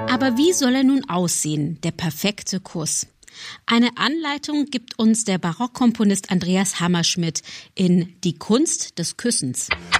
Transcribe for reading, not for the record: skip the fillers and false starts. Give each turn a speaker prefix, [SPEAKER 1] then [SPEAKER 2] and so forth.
[SPEAKER 1] Aber wie soll er nun aussehen, der perfekte Kuss? Eine Anleitung gibt uns der Barockkomponist Andreas Hammerschmidt in Die Kunst des Küssens.